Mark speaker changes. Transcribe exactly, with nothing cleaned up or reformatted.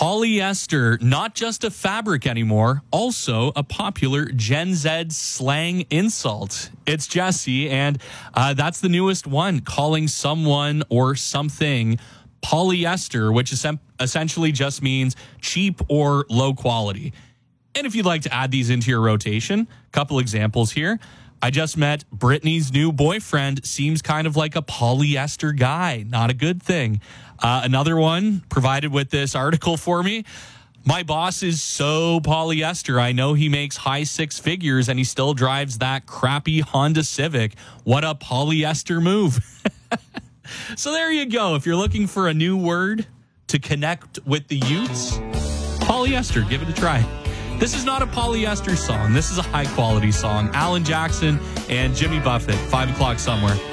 Speaker 1: Polyester, not just a fabric anymore, also a popular Gen Z slang insult. It's Jesse, and uh, that's the newest one, calling someone or something polyester, which is essentially just means cheap or low quality. And if you'd like to add these into your rotation, a couple examples here. I just met Brittany's new boyfriend, seems kind of like a polyester guy. Not a good thing. Uh, another one provided with this article for me. My boss is so polyester. I know he makes high six figures and he still drives that crappy Honda Civic. What a polyester move. So there you go. If you're looking for a new word to connect with the youths, polyester, give it a try. This is not a polyester song. This is a high quality song. Alan Jackson and Jimmy Buffett, five o'clock somewhere.